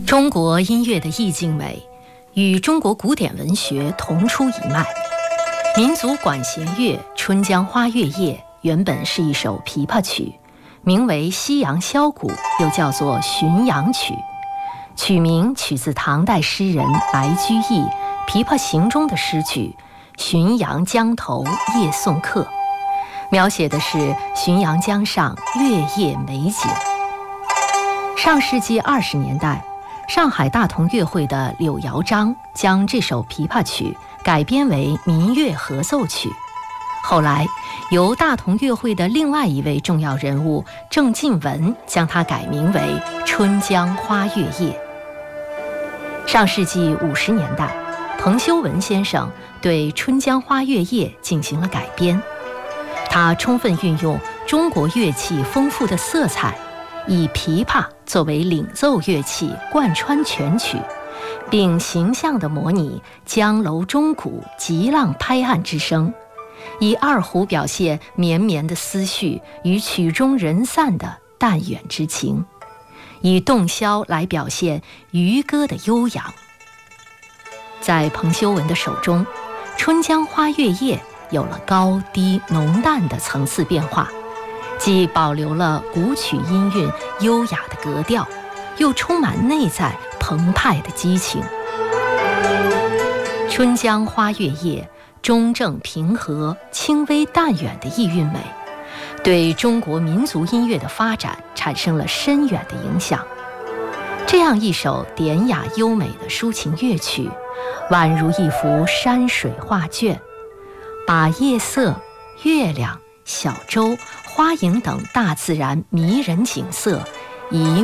中国音乐的意境美与中国古典文学同出一脉。民族管弦乐《春江花月夜》原本是一首琵琶曲，名为《西洋箫鼓》，又叫做《浔阳曲》。曲名取自唐代诗人白居易《琵琶行》中的诗句《浔阳江头夜送客》，描写的是浔阳江上月夜美景。上世纪20年代，上海大同乐会的柳尧章将这首琵琶曲改编为民乐合奏曲，后来由大同乐会的另外一位重要人物郑近文将它改名为《春江花月夜》。上世纪50年代，彭修文先生对《春江花月夜》进行了改编，他充分运用中国乐器丰富的色彩，以琵琶作为领奏乐器贯穿全曲，并形象地模拟江楼钟鼓急浪拍岸之声，以二胡表现绵绵的思绪与曲终人散的淡远之情，以洞箫来表现渔歌的悠扬。在彭修文的手中，《春江花月夜》有了高低浓淡的层次变化，既保留了古曲音韵优雅的格调，又充满内在澎湃的激情。《春江花月夜》中正平和、轻微淡远的意韵美，对中国民族音乐的发展产生了深远的影响。这样一首典雅优美的抒情乐曲，宛如一幅山水画卷，把夜色、月亮、小舟、花影等大自然迷人景色以